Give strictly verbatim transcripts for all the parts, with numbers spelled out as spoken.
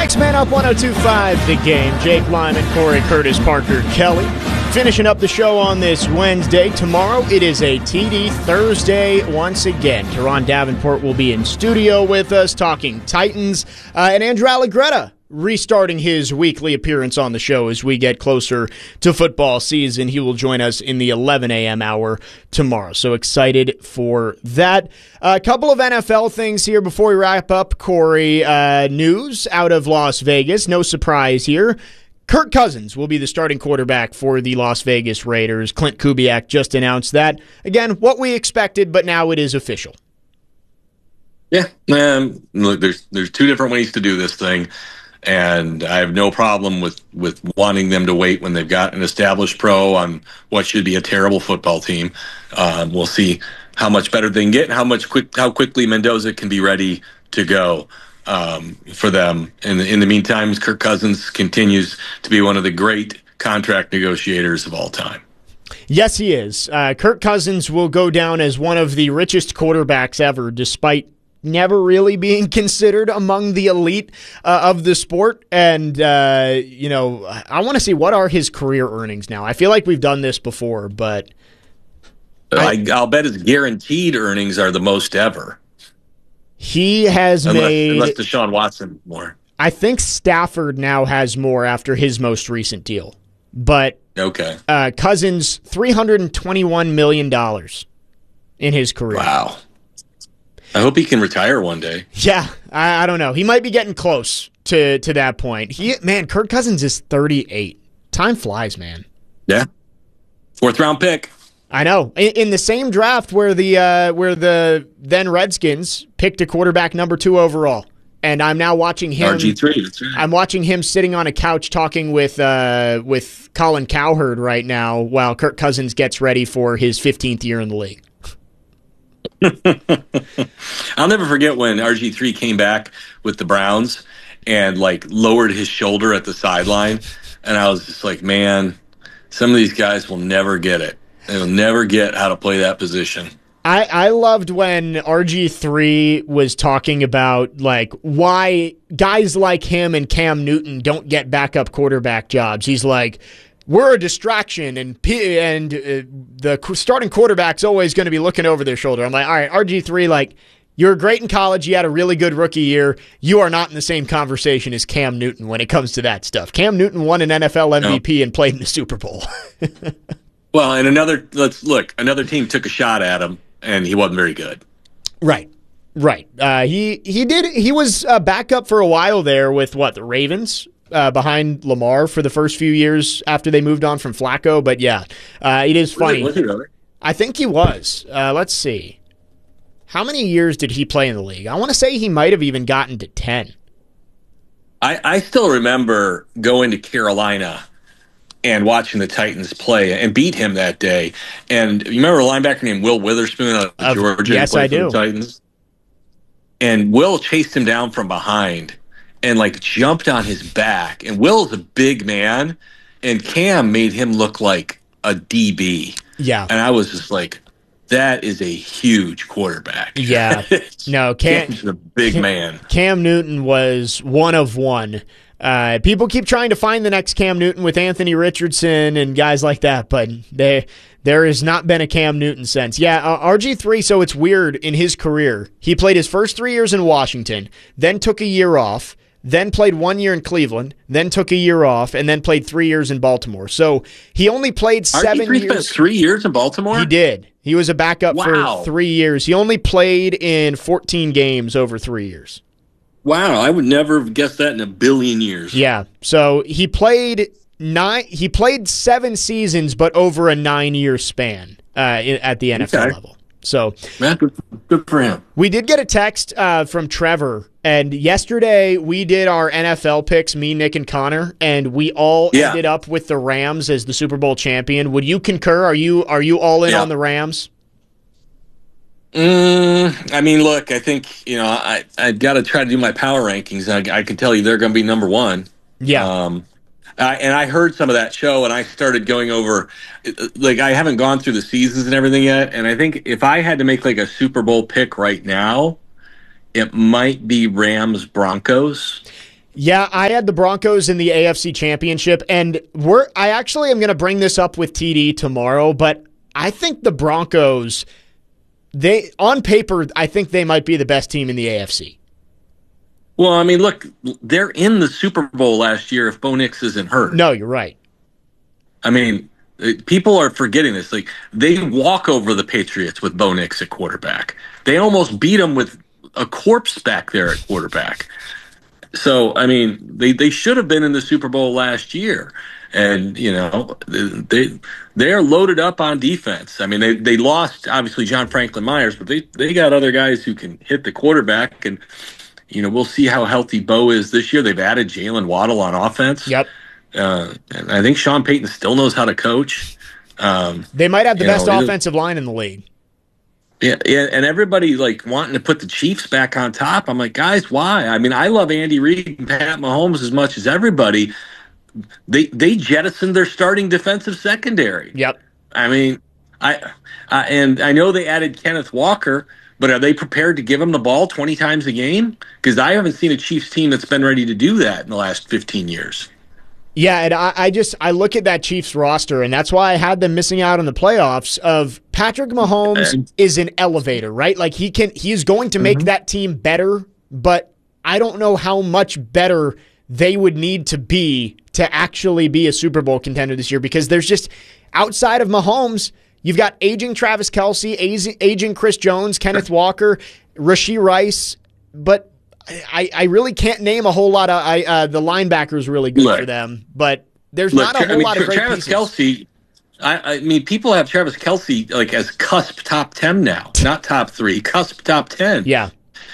Next man up, one oh two point five The Game. Jake Lyman, Corey Curtis, Parker Kelly. Finishing up the show on this Wednesday. Tomorrow it is a T D Thursday once again. Teron Davenport will be in studio with us talking Titans. Uh, and Andrew Allegretta restarting his weekly appearance on the show as we get closer to football season. He will join us in the eleven a.m. hour tomorrow. So excited for that. A couple of N F L things here before we wrap up, Corey. Uh, news out of Las Vegas. No surprise here. Kirk Cousins will be the starting quarterback for the Las Vegas Raiders. Clint Kubiak just announced that. Again, what we expected, but now it is official. Yeah, um, look, there's there's two different ways to do this thing. And I have no problem with, with wanting them to wait when they've got an established pro on what should be a terrible football team. Um, we'll see how much better they can get and how much quick how quickly Mendoza can be ready to go um, for them. In the, in the meantime, Kirk Cousins continues to be one of the great contract negotiators of all time. Yes, he is. Uh, Kirk Cousins will go down as one of the richest quarterbacks ever, despite never really being considered among the elite uh, of the sport. And, uh, you know, I want to see what are his career earnings now. I feel like we've done this before, but I, I'll bet his guaranteed earnings are the most ever. He has unless, made... Unless Deshaun Watson more. I think Stafford now has more after his most recent deal. But okay, uh, Cousins, three hundred twenty-one million dollars in his career. Wow. I hope he can retire one day. Yeah, I, I don't know. He might be getting close to, to that point. He man, Kirk Cousins is thirty-eight. Time flies, man. Yeah, fourth round pick. I know. In, in the same draft where the uh, where the then Redskins picked a quarterback number two overall, and I'm now watching him. R G three. That's right. I'm watching him sitting on a couch talking with uh, with Colin Cowherd right now while Kirk Cousins gets ready for his fifteenth year in the league. I'll never forget when R G three came back with the Browns and like lowered his shoulder at the sideline, and I was just like, man, some of these guys will never get it. They'll never get how to play that position. I, I loved when R G three was talking about like why guys like him and Cam Newton don't get backup quarterback jobs. He's like, we're a distraction, and P- and uh, the starting quarterback's always going to be looking over their shoulder. I'm like, all right, R G three, like, you're great in college. You had a really good rookie year. You are not in the same conversation as Cam Newton when it comes to that stuff. Cam Newton won an N F L M V P no. and played in the Super Bowl. Well, and another, let's look, another team took a shot at him, and he wasn't very good. Right. Right. Uh, he he did. He was a backup for a while there with what, the Ravens? Uh, behind Lamar for the first few years after they moved on from Flacco. But yeah, uh, it is funny. Was he really? I think he was. Uh, let's see. How many years did he play in the league? I want to say he might have even gotten to ten. I, I still remember going to Carolina and watching the Titans play and beat him that day. And you remember a linebacker named Will Witherspoon out of uh, Georgia? Yes, I do. The Titans? And Will chased him down from behind and like jumped on his back. And Will's a big man, and Cam made him look like a D B. Yeah. And I was just like, that is a huge quarterback. Yeah. No, Cam, Cam's a big man. Cam Newton was one of one. Uh, people keep trying to find the next Cam Newton with Anthony Richardson and guys like that, but they, there has not been a Cam Newton since. Yeah, uh, R G three, so it's weird in his career. He played his first three years in Washington, then took a year off, then played one year in Cleveland, then took a year off, and then played three years in Baltimore. So he only played seven R G three years. Spent three years in Baltimore? He did. He was a backup wow. for three years. He only played in fourteen games over three years. Wow, I would never have guessed that in a billion years. Yeah. So he played nine. He played seven seasons, but over a nine-year span uh, at the N F L okay. level. So Man, good, good for him. We did get a text uh, from Trevor, and yesterday we did our N F L picks, me, Nick, and Connor, and we all yeah. ended up with the Rams as the Super Bowl champion. Would you concur? Are you are you all in yeah. on the Rams? Mm, I mean, look, I think, you know, I, I've got to try to do my power rankings. I, I can tell you they're going to be number one. Yeah. Um, I, and I heard some of that show, and I started going over, like, I haven't gone through the seasons and everything yet. And I think if I had to make, like, a Super Bowl pick right now, it might be Rams Broncos. Yeah, I had the Broncos in the A F C Championship, and we're I actually am going to bring this up with T D tomorrow, but I think the Broncos, they on paper, I think they might be the best team in the A F C. Well, I mean, look, they're in the Super Bowl last year if Bo Nix isn't hurt. No, you're right. I mean, people are forgetting this. Like, they walk over the Patriots with Bo Nix at quarterback. They almost beat them with a corpse back there at quarterback. So, I mean, they, they should have been in the Super Bowl last year. And, you know, they they're loaded up on defense. I mean, they, they lost, obviously, John Franklin Myers, but they, they got other guys who can hit the quarterback. And, you know, we'll see how healthy Bo is this year. They've added Jalen Waddle on offense. Yep. Uh, and I think Sean Payton still knows how to coach. Um, they might have the best know, offensive line in the league. Yeah, yeah, and everybody like wanting to put the Chiefs back on top. I'm like, guys, why? I mean, I love Andy Reid and Pat Mahomes as much as everybody. They they jettisoned their starting defensive secondary. Yep. I mean, I, I and I know they added Kenneth Walker, but are they prepared to give him the ball twenty times a game? Because I haven't seen a Chiefs team that's been ready to do that in the last fifteen years. Yeah, and I, I just I look at that Chiefs roster, and that's why I had them missing out on the playoffs. Of Patrick Mahomes and, is an elevator, right? Like he can, he's going to make mm-hmm. that team better, but I don't know how much better they would need to be to actually be a Super Bowl contender this year. Because there's just outside of Mahomes, you've got aging Travis Kelce, aging Chris Jones, Kenneth Walker, Rashee Rice, but. I, I really can't name a whole lot of I, uh, the linebackers really good look, for them, but there's look, not a whole I mean, lot of great Travis pieces. Kelce, I, I mean, people have Travis Kelce like as cusp top ten now, not top three, cusp top ten. Yeah,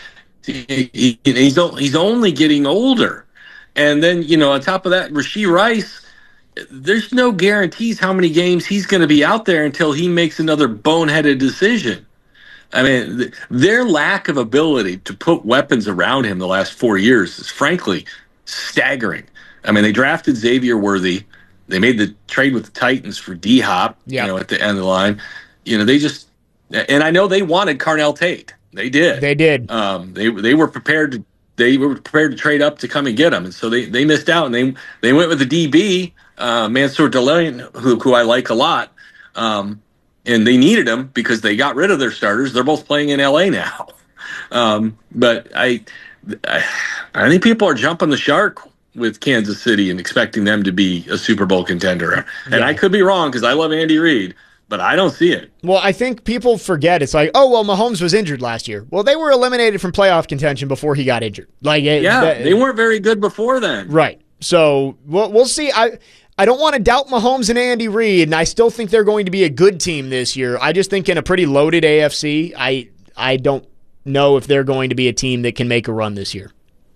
he, he, he's he's only getting older, and then you know on top of that, Rashee Rice. There's no guarantees how many games he's going to be out there until he makes another boneheaded decision. I mean, their lack of ability to put weapons around him the last four years is frankly staggering. I mean, they drafted Xavier Worthy. They made the trade with the Titans for D-Hop, yeah. you know, at the end of the line. You know, they just – and I know they wanted Carnell Tate. They did. They did. Um, they they were prepared to they were prepared to trade up to come and get him, and so they, they missed out, and they they went with the D B, uh, Mansour Delaney, who who I like a lot. Um And they needed him because they got rid of their starters. They're both playing in L A now. Um, but I, I, I think people are jumping the shark with Kansas City and expecting them to be a Super Bowl contender. And yeah. I could be wrong because I love Andy Reid, but I don't see it. Well, I think people forget. It's like, oh, well, Mahomes was injured last year. Well, they were eliminated from playoff contention before he got injured. Like, it, yeah, that, they weren't very good before then. Right. So we'll, we'll see. I. I don't want to doubt Mahomes and Andy Reid, and I still think they're going to be a good team this year. I just think in a pretty loaded A F C, I I don't know if they're going to be a team that can make a run this year.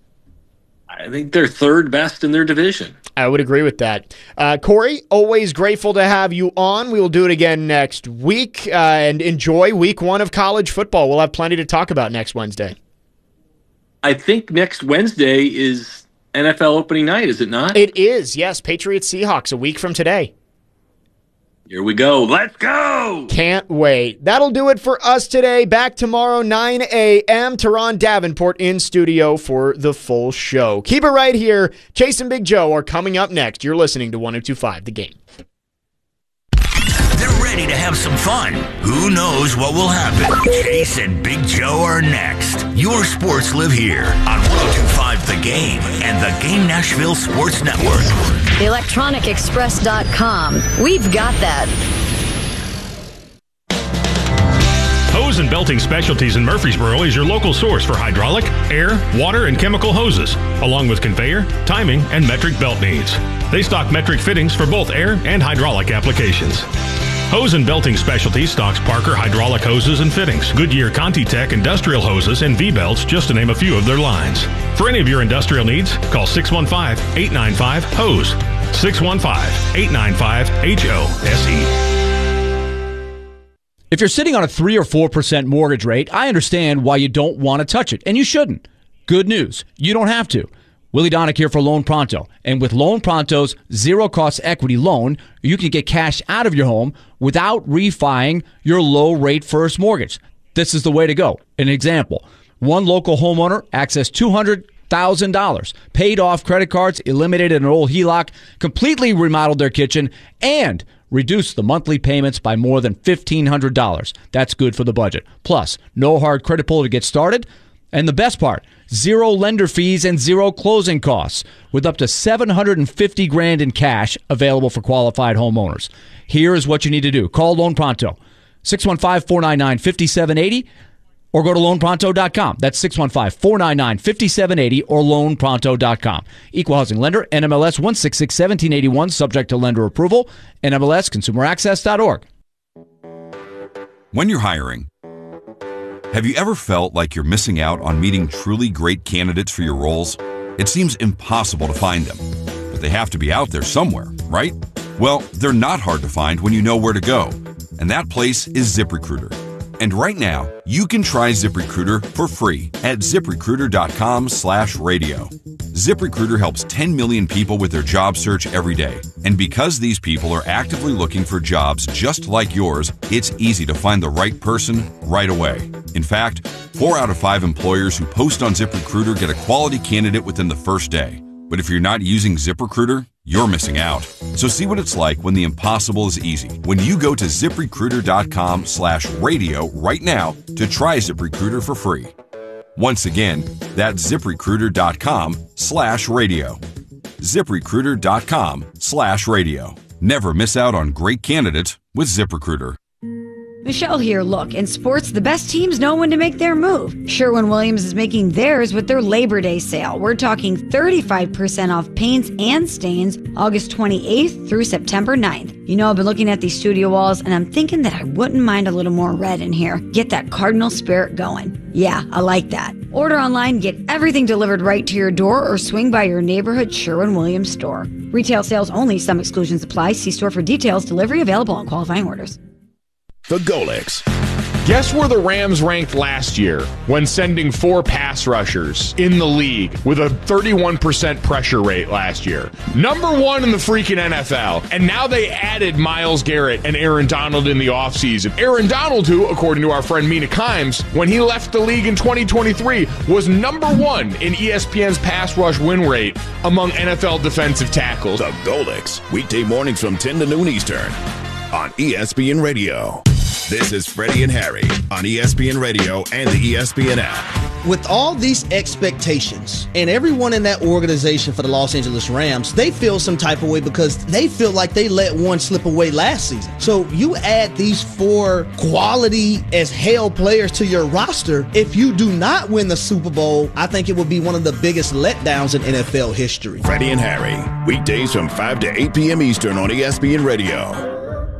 I think they're third best in their division. I would agree with that. Uh, Corey, always grateful to have you on. We will do it again next week, uh, and enjoy week one of college football. We'll have plenty to talk about next Wednesday. I think next Wednesday is N F L opening night, is it not? It is, yes. Patriots Seahawks a week from today. Here we go. Let's go! Can't wait. That'll do it for us today. Back tomorrow, nine a.m. Teron Davenport in studio for the full show. Keep it right here. Chase and Big Joe are coming up next. You're listening to one oh two point five The Game. They're ready to have some fun. Who knows what will happen? Chase and Big Joe are next. Your sports live here on one oh two point five The Game and the Game Nashville Sports Network. electronic express dot com. We've got that. Hose and Belting Specialties in Murfreesboro is your local source for hydraulic, air, water, and chemical hoses, along with conveyor, timing, and metric belt needs. They stock metric fittings for both air and hydraulic applications. Hose and Belting Specialties stocks Parker hydraulic hoses and fittings, Goodyear ContiTech industrial hoses, and V-belts, just to name a few of their lines. For any of your industrial needs, call six one five, eight nine five, H O S E, six one five, eight nine five, H O S E. If you're sitting on a three or four percent mortgage rate, I understand why you don't want to touch it, and you shouldn't. Good news, you don't have to. Willie Donick here for Loan Pronto. And with Loan Pronto's zero-cost equity loan, you can get cash out of your home without refining your low-rate first mortgage. This is the way to go. An example, one local homeowner accessed two hundred thousand dollars. Paid off credit cards, eliminated an old H E L O C, completely remodeled their kitchen, and reduced the monthly payments by more than fifteen hundred dollars. That's good for the budget. Plus, no hard credit pull to get started. And the best part, zero lender fees and zero closing costs, with up to seven hundred fifty grand in cash available for qualified homeowners. Here is what you need to do. Call Loan Pronto, six one five, four nine nine, five seven eight zero, or go to loan pronto dot com. That's six one five, four nine nine, five seven eight zero or loan pronto dot com. Equal housing lender, N M L S one six six, one seven eight one, subject to lender approval, N M L S consumer access dot org. When you're hiring, have you ever felt like you're missing out on meeting truly great candidates for your roles? It seems impossible to find them, but they have to be out there somewhere, right? Well, they're not hard to find when you know where to go, and that place is ZipRecruiter. And right now, you can try ZipRecruiter for free at ziprecruiter dot com slash radio. ZipRecruiter helps ten million people with their job search every day. And because these people are actively looking for jobs just like yours, it's easy to find the right person right away. In fact, four out of five employers who post on ZipRecruiter get a quality candidate within the first day. But if you're not using ZipRecruiter, you're missing out. So see what it's like when the impossible is easy. When you go to ziprecruiter dot com slash radio right now to try ZipRecruiter for free. Once again, that's ziprecruiter dot com slash radio. ziprecruiter dot com slash radio. Never miss out on great candidates with ZipRecruiter. Michelle here. Look, in sports, the best teams know when to make their move. Sherwin-Williams is making theirs with their Labor Day sale. We're talking thirty-five percent off paints and stains August twenty-eighth through September ninth. You know, I've been looking at these studio walls, and I'm thinking that I wouldn't mind a little more red in here. Get that Cardinal spirit going. Yeah, I like that. Order online, get everything delivered right to your door, or swing by your neighborhood Sherwin-Williams store. Retail sales only. Some exclusions apply. See store for details. Delivery available on qualifying orders. The Golex. Guess where the Rams ranked last year when sending four pass rushers in the league with a thirty-one percent pressure rate last year? Number one in the freaking N F L. And now they added Myles Garrett and Aaron Donald in the offseason. Aaron Donald, who, according to our friend Mina Kimes, when he left the league in twenty twenty-three, was number one in E S P N's pass rush win rate among N F L defensive tackles. The Golex, weekday mornings from ten to noon Eastern on E S P N Radio. This is Freddie and Harry on E S P N Radio and the E S P N app. With all these expectations and everyone in that organization for the Los Angeles Rams, they feel some type of way because they feel like they let one slip away last season. So you add these four quality as hell players to your roster. If you do not win the Super Bowl, I think it will be one of the biggest letdowns in N F L history. Freddie and Harry, weekdays from five to eight p.m. Eastern on E S P N Radio.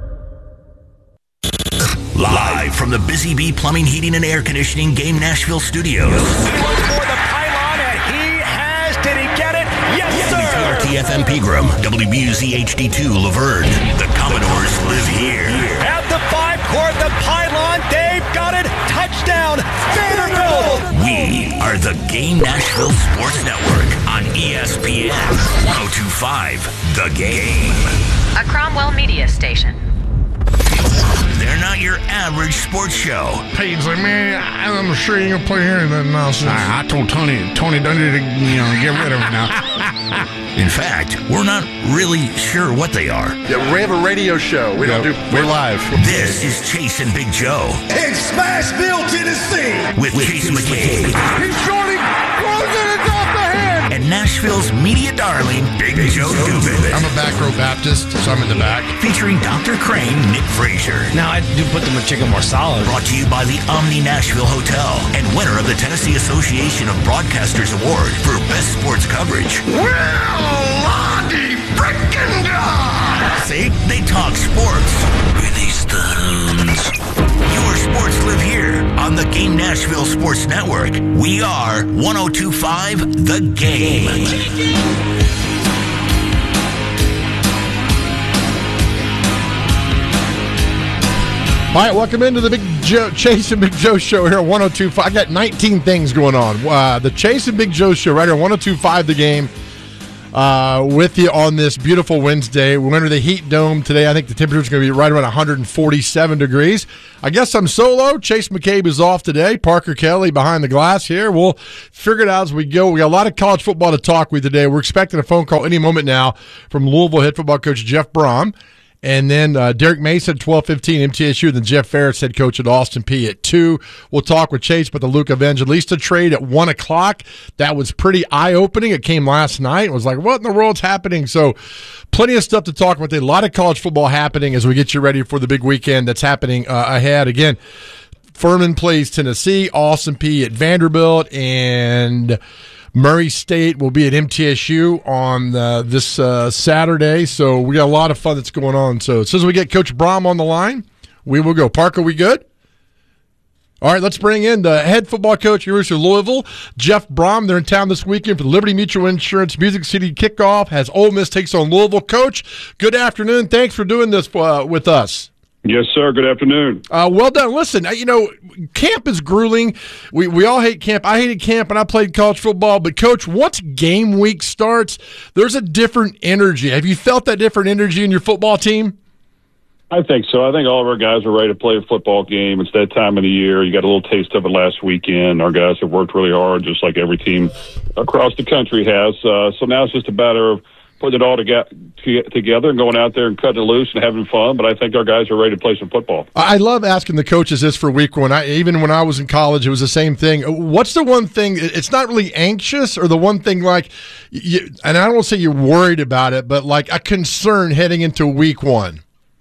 Live from the Busy Bee Plumbing, Heating, and Air Conditioning Game Nashville studios. For the pylon, and he has. Did he get it? Yes, sir. T F M Pegram, W B U Z H D two Laverne. The Commodores live here. At the five court, the pylon. Dave got it. Touchdown. Vanderbilt. We are the Game Nashville Sports Network on E S P N one oh two point five. The Game. A Cromwell media station. They're not your average sports show. Payne's like, man, I'm sure you can play here and then nonsense. I, I told Tony, Tony don't need to, you know, get rid of it now. In fact, we're not really sure what they are. Yeah, we have a radio show. We yeah, don't do. We're live. This is Chase and Big Joe in Smashville, Tennessee, with, with Chase McCabe. He's shorting, throws it, it's off the hand. And Nashville's media darling, Big, Big Joe Dubin. I'm a back row Baptist, so I'm in the back. Featuring Doctor Crane, Nick Frazier. Now I do put them with chicken more solid. Brought to you by the Omni Nashville Hotel and winner of the Tennessee Association of Broadcasters Award for Best Sports Coverage. Well, Lottie frickin' God! See, they talk sports. Release the hounds. Your sports live here on the Game Nashville Sports Network. We are one oh two point five The Game. All right, welcome into the Big Joe, Chase and Big Joe show here on one oh two point five. I got nineteen things going on. Uh, the Chase and Big Joe show right here on one oh two point five The Game. uh, with you on this beautiful Wednesday. We're under the heat dome today. I think the temperature is going to be right around one hundred forty-seven degrees. I guess I'm solo. Chase McCabe is off today. Parker Kelly behind the glass here. We'll figure it out as we go. We got a lot of college football to talk with today. We're expecting a phone call any moment now from Louisville head football coach Jeff Brom. And then uh, Derek Mason at twelve fifteen M T S U. Then Jeff Ferris, head coach at Austin Peay at two. We'll talk with Chase about the Luke Evangelista trade at one o'clock. That was pretty eye-opening. It came last night. It was like, what in the world's happening? So plenty of stuff to talk about. A lot of college football happening as we get you ready for the big weekend that's happening uh, ahead. Again, Furman plays Tennessee, Austin Peay at Vanderbilt, and Murray State will be at M T S U on uh, this uh, Saturday, so we got a lot of fun that's going on. So as soon as we get Coach Brom on the line, we will go. Parker, we good? All right, let's bring in the head football coach, University of Louisville, Jeff Brom. They're in town this weekend for the Liberty Mutual Insurance Music City kickoff as Ole Miss takes on Louisville. Coach, good afternoon. Thanks for doing this uh, with us. Yes, sir. Good afternoon. Uh, well done. Listen, you know, camp is grueling. We we all hate camp. I hated camp, and I played college football. But, Coach, once game week starts, there's a different energy. Have you felt that different energy in your football team? I think so. I think all of our guys are ready to play a football game. It's that time of the year. You got a little taste of it last weekend. Our guys have worked really hard, just like every team across the country has. Uh, so now it's just a matter of putting it all together and going out there and cutting it loose and having fun. But I think our guys are ready to play some football. I love asking the coaches this for week one. I, even when I was in college, it was the same thing. What's the one thing, it's not really anxious, or the one thing like, you, and I don't want to say you're worried about it, but like a concern heading into week one?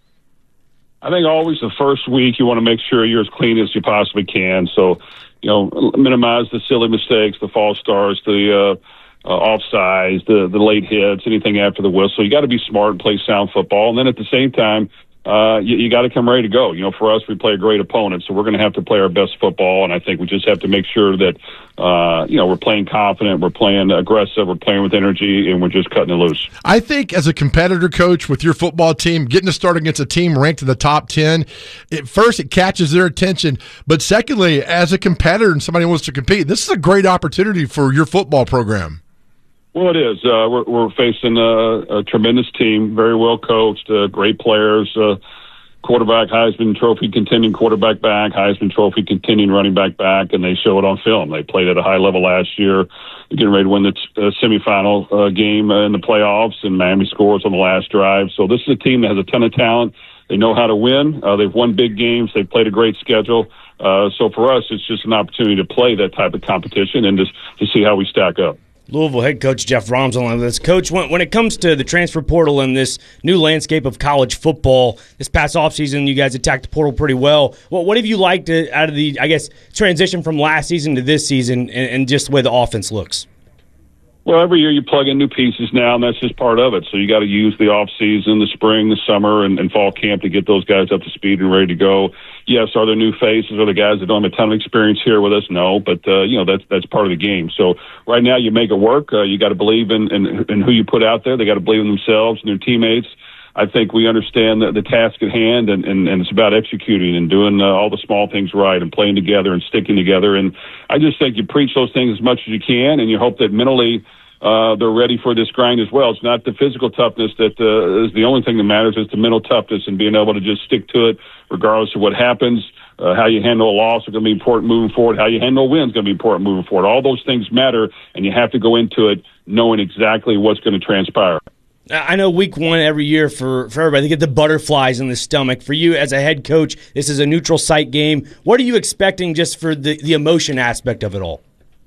I think always the first week you want to make sure you're as clean as you possibly can. So, you know, minimize the silly mistakes, the false starts, the uh, Uh, offsides, the the late hits, anything after the whistle. You got to be smart and play sound football. And then at the same time, uh, you, you got to come ready to go. You know, for us, we play a great opponent, so we're going to have to play our best football. And I think we just have to make sure that, uh, you know, we're playing confident, we're playing aggressive, we're playing with energy, and we're just cutting it loose. I think as a competitor, Coach, with your football team, getting to start against a team ranked in the top ten, at first it catches their attention. But secondly, as a competitor and somebody who wants to compete, this is a great opportunity for your football program. Well, it is. Uh, we're, we're facing a, a tremendous team, very well coached, uh, great players, uh, quarterback, Heisman Trophy contending quarterback back, Heisman Trophy contending running back back, and they show it on film. They played at a high level last year. They're getting ready to win the t- uh, semifinal uh, game uh, in the playoffs, and Miami scores on the last drive. So this is a team that has a ton of talent. They know how to win. Uh, they've won big games. They've played a great schedule. Uh, so for us, it's just an opportunity to play that type of competition and just to see how we stack up. Louisville head coach Jeff Brom's on this. Coach, when, when it comes to the transfer portal and this new landscape of college football, this past offseason you guys attacked the portal pretty well. Well, what have you liked to, out of the, I guess, transition from last season to this season and, and just the way the offense looks? Well, every year you plug in new pieces now, and that's just part of it. So you got to use the off season, the spring, the summer, and, and fall camp to get those guys up to speed and ready to go. Yes, are there new faces? Are there guys that don't have a ton of experience here with us? No, but uh, you know that's that's part of the game. So right now you make it work. Uh, you got to believe in, in in who you put out there. They got to believe in themselves and their teammates. I think we understand the, the task at hand, and, and, and it's about executing and doing uh, all the small things right and playing together and sticking together. And I just think you preach those things as much as you can, and you hope that mentally uh, they're ready for this grind as well. It's not the physical toughness that uh, is the only thing that matters. It's the mental toughness and being able to just stick to it regardless of what happens. Uh, how you handle a loss is going to be important moving forward. How you handle a win is going to be important moving forward. All those things matter, and you have to go into it knowing exactly what's going to transpire. I know week one every year for, for everybody, they get the butterflies in the stomach. For you as a head coach, this is a neutral site game. What are you expecting just for the, the emotion aspect of it all?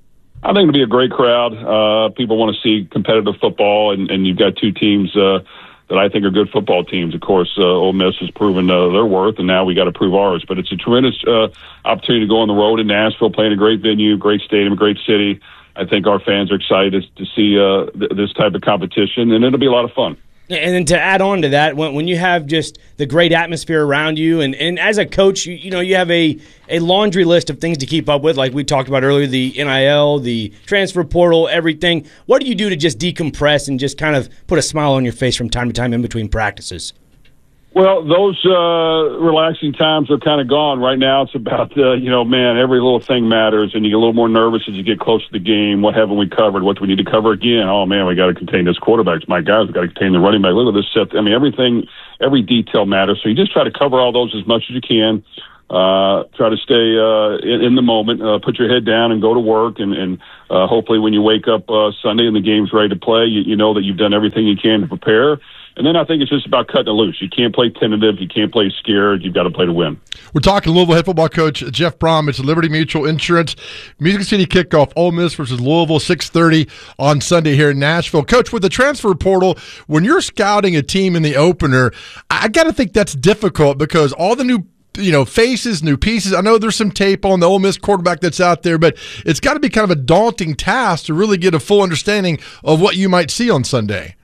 I think it'll be a great crowd. Uh, people want to see competitive football, and, and you've got two teams uh, that I think are good football teams. Of course, uh, Ole Miss has proven uh, their worth, and now we got to prove ours. But it's a tremendous uh, opportunity to go on the road in Nashville, playing a great venue, great stadium, a great city. I think our fans are excited to see uh, th- this type of competition, and it'll be a lot of fun. And then to add on to that, when, when you have just the great atmosphere around you, and, and as a coach, you, you know, you have a, a laundry list of things to keep up with, like we talked about earlier, the N I L, the transfer portal, everything. What do you do to just decompress and just kind of put a smile on your face from time to time in between practices? Well, those uh, relaxing times are kind of gone. Right now it's about, uh, you know, man, every little thing matters, and you get a little more nervous as you get close to the game. What haven't we covered? What do we need to cover again? Oh, man, we got to contain this quarterback. My guys, we got to contain the running back. Look at this set. I mean, everything, every detail matters. So you just try to cover all those as much as you can. Uh, try to stay uh, in, in the moment. Uh, put your head down and go to work. And, and uh, hopefully when you wake up uh, Sunday and the game's ready to play, you, you know that you've done everything you can to prepare. And then I think it's just about cutting it loose. You can't play tentative. You can't play scared. You've got to play to win. We're talking Louisville head football coach Jeff Brohm. It's Liberty Mutual Insurance. Music City kickoff, Ole Miss versus Louisville, six thirty on Sunday here in Nashville. Coach, with the transfer portal, when you're scouting a team in the opener, I got to think that's difficult because all the new you know, faces, new pieces. I know there's some tape on the Ole Miss quarterback that's out there, but it's got to be kind of a daunting task to really get a full understanding of what you might see on Sunday.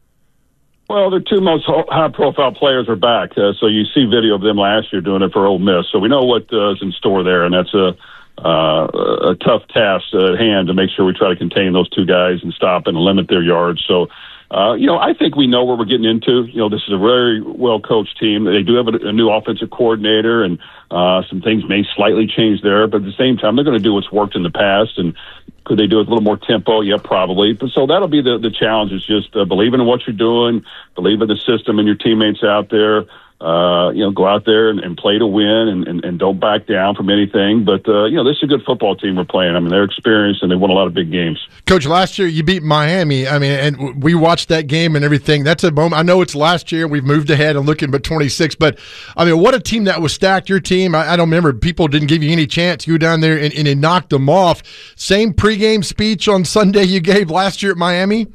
Well, the two most high-profile players are back, uh, so you see video of them last year doing it for Ole Miss. So we know what uh, is in store there, and that's a uh, a tough task at hand to make sure we try to contain those two guys and stop and limit their yards. So, uh, you know, I think we know what we're getting into. You know, this is a very well-coached team. They do have a, a new offensive coordinator, and uh, some things may slightly change there. But at the same time, they're going to do what's worked in the past, and could they do it with a little more tempo? Yeah, probably. But so that'll be the, the challenge is just uh, believing in what you're doing, believe in the system and your teammates out there. Uh, you know, go out there and, and play to win and, and, and don't back down from anything. But, uh, you know, this is a good football team we're playing. I mean, they're experienced and they won a lot of big games. Coach, last year you beat Miami. I mean, and we watched that game and everything. That's a moment. I know it's last year. We've moved ahead and looking at twenty-six. But, I mean, what a team that was stacked. Your team, I, I don't remember. People didn't give you any chance. You were down there and, and it knocked them off. Same pregame speech on Sunday you gave last year at Miami?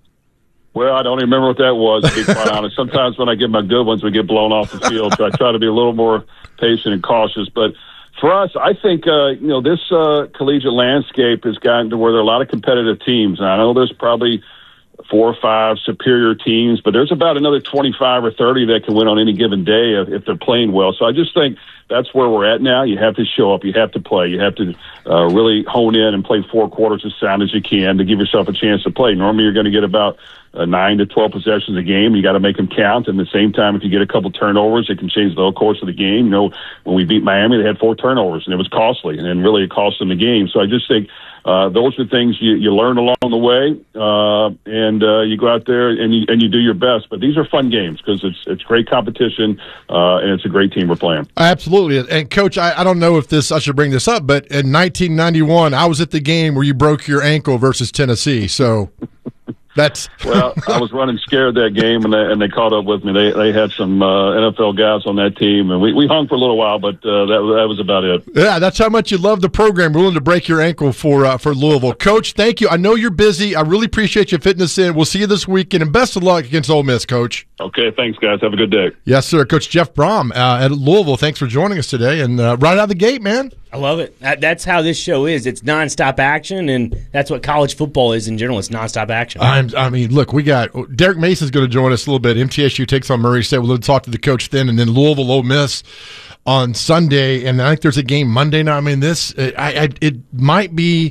Well, I don't even remember what that was, to be quite honest. Sometimes when I get my good ones, we get blown off the field, so I try to be a little more patient and cautious. But for us, I think, uh, you know, this uh, collegiate landscape has gotten to where there are a lot of competitive teams. And I know there's probably four or five superior teams, but there's about another twenty-five or thirty that can win on any given day if, if they're playing well. So I just think that's where we're at now. You have to show up. You have to play. You have to uh, really hone in and play four quarters as sound as you can to give yourself a chance to play. Normally you're going to get about uh, nine to twelve possessions a game. You got to make them count. And at the same time, if you get a couple turnovers, it can change the whole course of the game. You know, when we beat Miami, they had four turnovers, and it was costly, and then really it cost them the game. So I just think uh, those are things you, you learn along the way, uh, and uh, you go out there and you, and you do your best. But these are fun games because it's it's great competition, uh, and it's a great team we're playing. Absolutely. And, Coach, I, I don't know if this I should bring this up, but in nineteen ninety-one, I was at the game where you broke your ankle versus Tennessee. So that's well, I was running scared that game, and they, and they caught up with me. They they had some uh, N F L guys on that team, and we, we hung for a little while, but uh, that that was about it. Yeah, that's how much you love the program. Willing to break your ankle for uh, for Louisville. Coach, thank you. I know you're busy. I really appreciate you fitting us in. We'll see you this weekend, and best of luck against Ole Miss, Coach. Okay, thanks, guys. Have a good day. Yes, sir. Coach Jeff Brohm uh, at Louisville, thanks for joining us today. And uh, right out of the gate, man. I love it. That, that's how this show is. It's nonstop action, and that's what college football is in general. It's nonstop action. I'm, I mean, look, we got Derek Mason's going to join us a little bit. M T S U takes on Murray State. We'll talk to the coach then, and then Louisville, Ole Miss on Sunday. And I think there's a game Monday night. I mean, this I, I, it might be,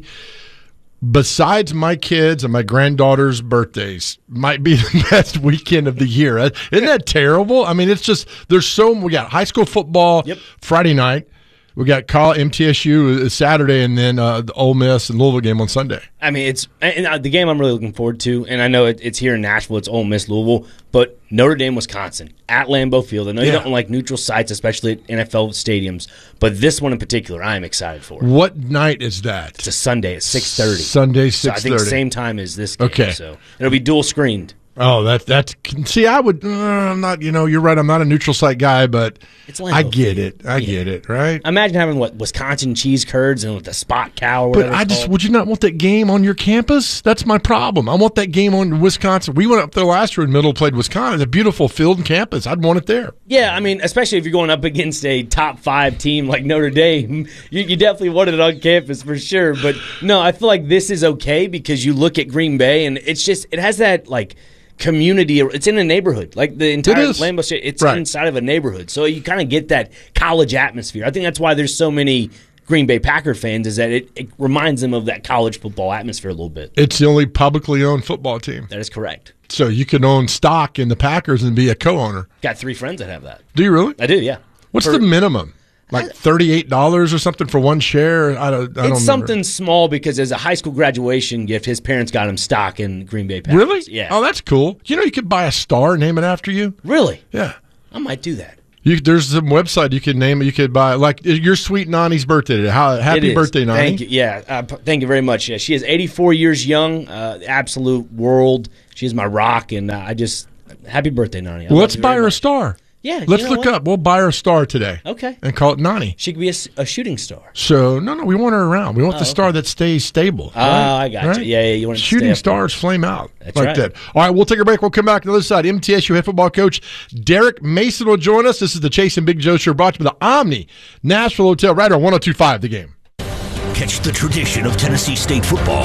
besides my kids and my granddaughter's birthdays, might be the best weekend of the year. Isn't that terrible? I mean, it's just there's so we got high school football yep. Friday night. We got college, M T S U Saturday, and then uh, the Ole Miss and Louisville game on Sunday. I mean, it's and the game I'm really looking forward to, and I know it, it's here in Nashville. It's Ole Miss, Louisville, but Notre Dame, Wisconsin, at Lambeau Field. I know you Yeah. don't like neutral sites, especially at N F L stadiums, but this one in particular, I am excited for. What night is that? It's a Sunday at six thirty. Sunday, So I six think thirty. same time as this game. Okay. So it'll be dual screened. Oh, that that's see, I would. Uh, I'm not. You know, you're right. I'm not a neutral site guy, but It's I Lambeau get Field. it. I Yeah. get it. Right. Imagine having what Wisconsin cheese curds and with the spot cow. Or But whatever I it's just called. would you not want that game on your campus? That's my problem. I want that game on Wisconsin. We went up there last year in middle, played Wisconsin. It's a beautiful field and campus. I'd want it there. Yeah, I mean, especially if you're going up against a top five team like Notre Dame, you, you definitely want it on campus for sure. But no, I feel like this is okay because you look at Green Bay and it's just it has that like community. It's in a neighborhood, like the entire It is. Lambeau State. It's Right. inside of a neighborhood, so you kind of get that college atmosphere. I think that's why there's so many Green Bay Packer fans, is that it, it reminds them of that college football atmosphere a little bit. It's the only publicly owned football team. That is correct. So you can own stock in the Packers and be a co-owner. Got three friends that have that. Do you really? I do, yeah. What's For- the minimum? Like thirty-eight dollars or something for one share? I don't, I don't It's remember. something small because as a high school graduation gift, his parents got him stock in Green Bay Packers. Really? Yeah. Oh, that's cool. You know, you could buy a star, name it after you. Really? Yeah. I might do that. You, there's some website you could name it. You could buy, like, your sweet Nani's birthday today. How, It happy is. birthday, Nani. Thank you. Yeah, uh, p- thank you very much. Yeah, she is eighty-four years young, uh, absolute world. She is my rock, and uh, I just, happy birthday, Nani. I Well, love let's you buy very her a much. star. Yeah, you Let's know look what? up. We'll buy her a star today. Okay. And call it Nani. She could be a, s- a shooting star. So, no, no, we want her around. We want Oh, the star that stays stable. Oh, I got you. Yeah, yeah, you want it to Shooting stay up stars flame out. That's like right. that. All right, we'll take a break. We'll come back to the other side. M T S U head football coach Derek Mason will join us. This is the Chase and Big Joe Show brought to you by the Omni Nashville Hotel right on one oh two point five The Game. Catch the tradition of Tennessee State football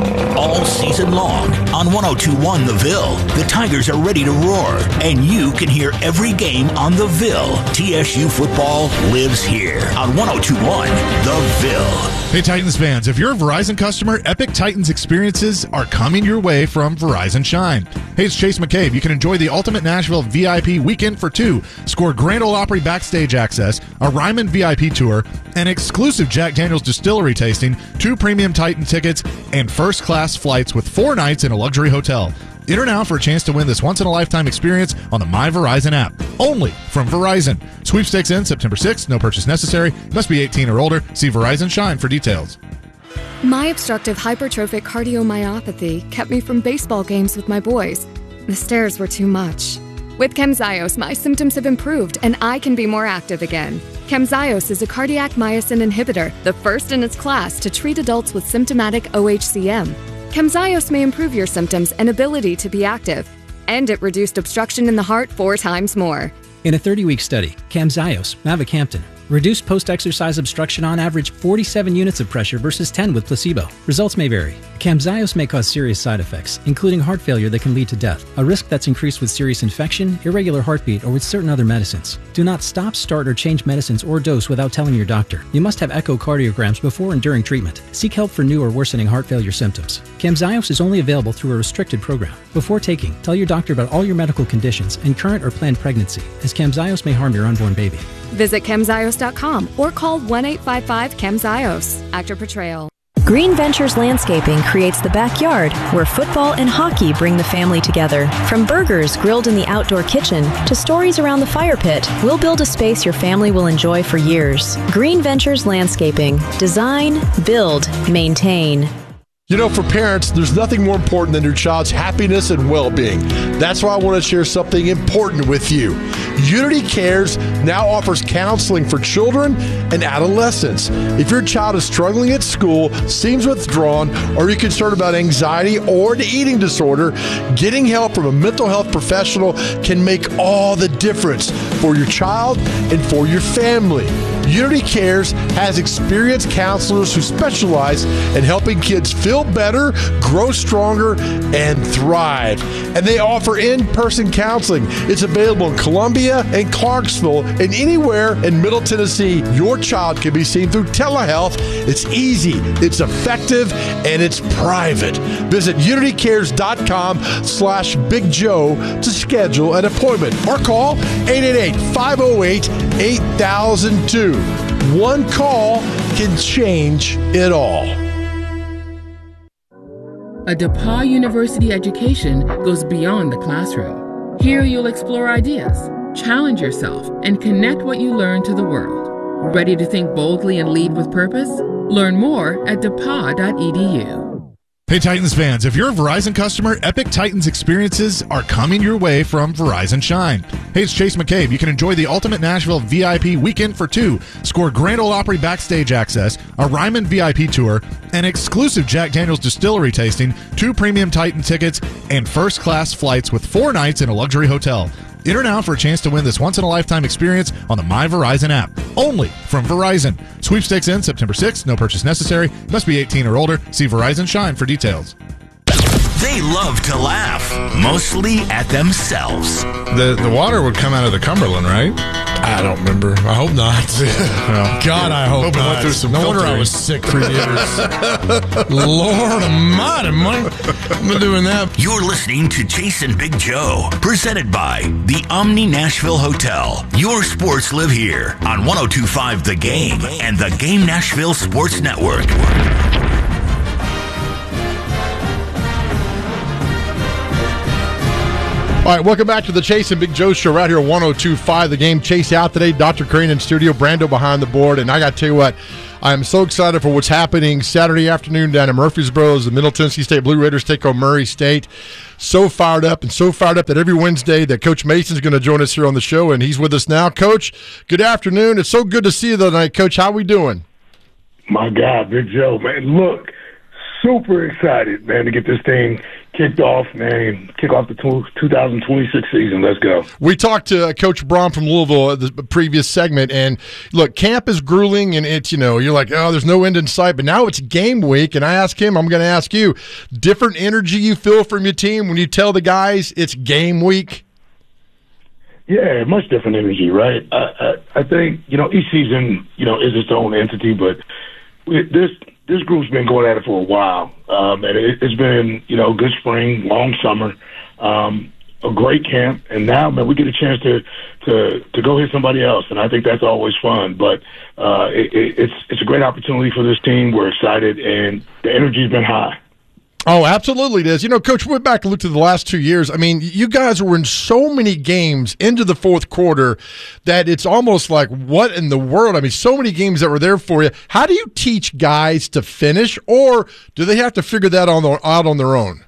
all season long on one oh two point one The Ville. The Tigers are ready to roar, and you can hear every game on The Ville. T S U football lives here on one oh two point one The Ville. Hey Titans fans, if you're a Verizon customer, Epic Titans experiences are coming your way from Verizon Shine. Hey, it's Chase McCabe. You can enjoy the Ultimate Nashville V I P Weekend for Two, score Grand Ole Opry backstage access, a Ryman V I P tour, an exclusive Jack Daniels Distillery tasting, two premium Titan tickets, and first-class flights with four nights in a luxury hotel. Enter now for a chance to win this once-in-a-lifetime experience on the My Verizon app, only from Verizon. Sweepstakes ends September sixth. No purchase necessary. Must be eighteen or older. See Verizon Shine for details. My obstructive hypertrophic cardiomyopathy kept me from baseball games with my boys. The stairs were too much. With Camzyos, my symptoms have improved and I can be more active again. Camzyos is a cardiac myosin inhibitor, the first in its class to treat adults with symptomatic O H C M. Camzyos may improve your symptoms and ability to be active, and it reduced obstruction in the heart four times more. In a thirty-week study, Camzyos, mavacamten, reduced post-exercise obstruction on average forty-seven units of pressure versus ten with placebo. Results may vary. Camzyos may cause serious side effects, including heart failure that can lead to death, a risk that's increased with serious infection, irregular heartbeat, or with certain other medicines. Do not stop, start, or change medicines or dose without telling your doctor. You must have echocardiograms before and during treatment. Seek help for new or worsening heart failure symptoms. Camzyos is only available through a restricted program. Before taking, tell your doctor about all your medical conditions and current or planned pregnancy, as Camzyos may harm your unborn baby. Visit camzyos dot com or call one eight five five camzyos. Actor Portrayal. Green Ventures Landscaping creates the backyard where football and hockey bring the family together. From burgers grilled in the outdoor kitchen to stories around the fire pit, we'll build a space your family will enjoy for years. Green Ventures Landscaping. Design, build, maintain. You know, for parents, there's nothing more important than your child's happiness and well-being. That's why I want to share something important with you. Unity Cares now offers counseling for children and adolescents. If your child is struggling at school, seems withdrawn, or you're concerned about anxiety or an eating disorder, getting help from a mental health professional can make all the difference for your child and for your family. Unity Cares has experienced counselors who specialize in helping kids feel better, grow stronger, and thrive. And they offer in-person counseling. It's available in Columbia and Clarksville and anywhere in Middle Tennessee. Your child can be seen through telehealth. It's easy, it's effective, and it's private. Visit unitycares.com slash Big Joe to schedule an appointment or call eight eight eight, five oh eight, eight thousand two. One call can change it all. A DePauw University education goes beyond the classroom. Here you'll explore ideas, challenge yourself, and connect what you learn to the world. Ready to think boldly and lead with purpose? Learn more at depaw dot e d u. Hey Titans fans, if you're a Verizon customer, Epic Titans experiences are coming your way from Verizon Shine. Hey, it's Chase McCabe. You can enjoy the Ultimate Nashville V I P Weekend for Two, score Grand Ole Opry backstage access, a Ryman V I P tour, an exclusive Jack Daniels Distillery tasting, two premium Titan tickets, and first-class flights with four nights in a luxury hotel. Enter now for a chance to win this once-in-a-lifetime experience on the My Verizon app, only from Verizon. Sweepstakes ends September sixth. No purchase necessary. Must be eighteen or older. See Verizon Shine for details. They love to laugh, mostly at themselves. The the water would come out of the Cumberland, right? I don't remember. I hope not. Well, God, I hope, hope it not. went through some no wonder I filtering. was sick for years. Lord almighty, Mike. I've been doing that. You're listening to Jason Big Joe, presented by the Omni Nashville Hotel. Your sports live here on one oh two point five The Game and the Game Nashville Sports Network. All right, welcome back to the Chase and Big Joe Show right here at one oh two point five The Game. Chase out today, Doctor Crane in studio, Brando behind the board, and I got to tell you what, I'm so excited for what's happening Saturday afternoon down in Murfreesboro as the Middle Tennessee State Blue Raiders take on Murray State. So fired up, and so fired up that every Wednesday that Coach Mason's going to join us here on the show, and he's with us now. Coach, good afternoon. It's so good to see you tonight, Coach. How we doing? My God, Big Joe, man. Look, super excited, man, to get this thing kicked off, man. Kick off the two thousand twenty-six season. Let's go. We talked to uh, Coach Braun from Louisville at the previous segment, and look, camp is grueling, and it's, you know, you're like, oh, there's no end in sight, but now it's game week, and I asked him, I'm going to ask you, different energy you feel from your team when you tell the guys it's game week? Yeah, much different energy, right? I, I, I think, you know, each season, you know, is its own entity, but this this group's been going at it for a while, um, and it, it's been, you know, good spring, long summer, um, a great camp, and now, man, we get a chance to to to go hit somebody else, and I think that's always fun. But uh, it, it, it's it's a great opportunity for this team. We're excited, and the energy's been high. Oh, absolutely it is. You know, Coach, we went back and looked at the last two years. I mean, you guys were in so many games into the fourth quarter that it's almost like, what in the world? I mean, so many games that were there for you. How do you teach guys to finish, or do they have to figure that on their, out on their own?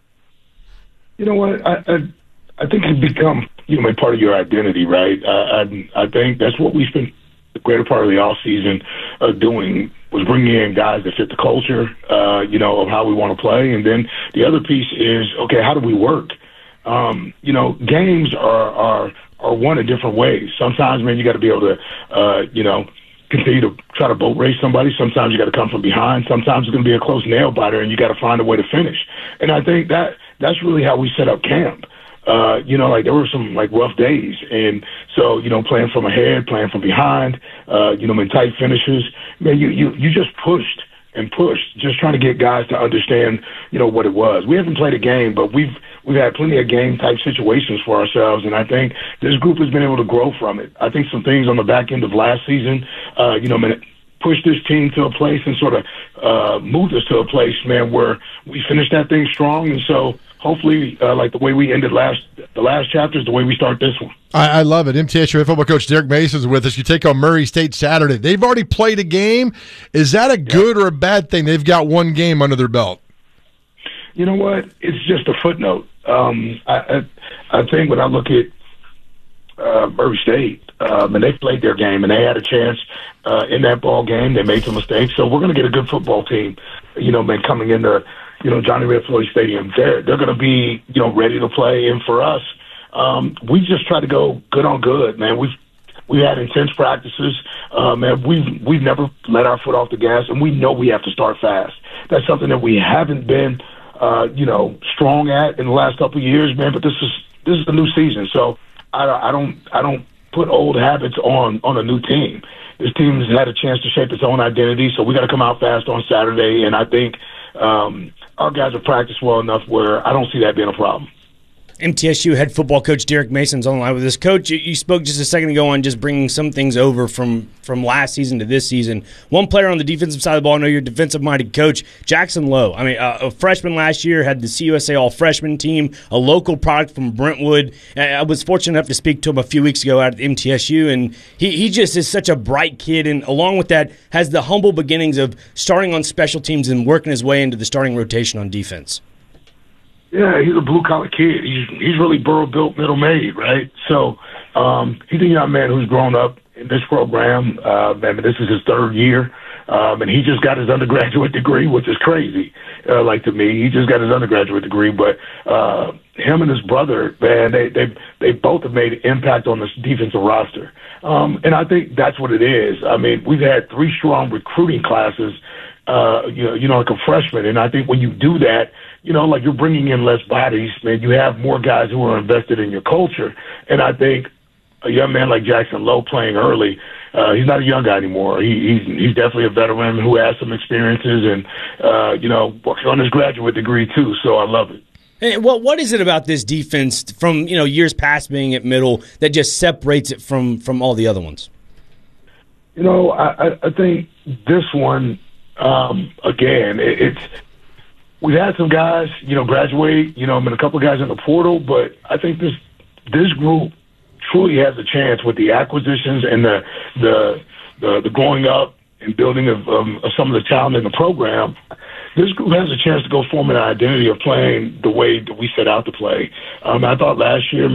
You know what? I I, I think it's become, you know, part of your identity, right? Uh, I I think that's what we spent the greater part of the off season uh, doing, was bringing in guys that fit the culture, uh, you know, of how we want to play. And then the other piece is, okay, how do we work? Um, you know, games are, are, are won in different ways. Sometimes, man, you got to be able to, uh, you know, continue to try to boat race somebody. Sometimes you got to come from behind. Sometimes it's going to be a close nail biter and you got to find a way to finish. And I think that that's really how we set up camp. Uh, you know, like there were some like rough days, and so, you know, playing from ahead, playing from behind, uh, you know, in tight finishes, man, you you you just pushed and pushed, just trying to get guys to understand, you know, what it was. We haven't played a game, but we've we've had plenty of game type situations for ourselves, and I think this group has been able to grow from it. I think some things on the back end of last season, uh, you know, man, pushed this team to a place and sort of uh, moved us to a place, man, where we finished that thing strong, and so. Hopefully, uh, like the way we ended last the last chapter is the way we start this one. I, I love it. M T S U football coach Derek Mason is with us. You take on Murray State Saturday. They've already played a game. Is that a good or a bad thing? They've got one game under their belt. You know what? It's just a footnote. Um, I, I I think when I look at uh, Murray State, um, and they played their game, and they had a chance uh, in that ball game. They made some mistakes, so we're going to get a good football team. You know, man, coming into you know, Johnny Red Floyd Stadium. They're, they're going to be, you know, ready to play. And for us, um, we just try to go good on good, man. We've, we've had intense practices. Uh, man, we've, we've never let our foot off the gas, and we know we have to start fast. That's something that we haven't been, uh, you know, strong at in the last couple of years, man, but this is, this is the new season. So I, I don't, I don't put old habits on, on a new team. This team has had a chance to shape its own identity, so we got to come out fast on Saturday, and I think, um, our guys have practiced well enough where I don't see that being a problem. M T S U head football coach Derek Mason's on the line with us. Coach, you, you spoke just a second ago on just bringing some things over from, from last season to this season. One player on the defensive side of the ball, I know you're a defensive-minded coach, Jackson Lowe. I mean, uh, a freshman last year, had the C U S A All-Freshman team, a local product from Brentwood. I was fortunate enough to speak to him a few weeks ago out at M T S U, and he, he just is such a bright kid, and along with that, has the humble beginnings of starting on special teams and working his way into the starting rotation on defense. Yeah, he's a blue-collar kid. He's he's really borough-built, middle-made, right? So um, he's a young man who's grown up in this program. Uh, I mean, this is his third year, um, and he just got his undergraduate degree, which is crazy, uh, like to me. He just got his undergraduate degree, but uh, him and his brother, man, they they they both have made an impact on this defensive roster, um, and I think that's what it is. I mean, we've had three strong recruiting classes. Uh, you know, you know, like a freshman, and I think when you do that, you know, like you're bringing in less bodies, man. You have more guys who are invested in your culture. And I think a young man like Jackson Lowe playing early, uh, he's not a young guy anymore. He, he's, he's definitely a veteran who has some experiences and, uh, you know, working on his graduate degree too. So I love it. Hey, what what is it about this defense from, you know, years past being at middle that just separates it from, from all the other ones? You know, I, I think this one, um, again, it, it's we've had some guys, you know, graduate, you know, I mean, a couple of guys in the portal, but I think this this group truly has a chance with the acquisitions and the the the, the growing up and building of, um, of some of the talent in the program. This group has a chance to go form an identity of playing the way that we set out to play. Um, I thought last year,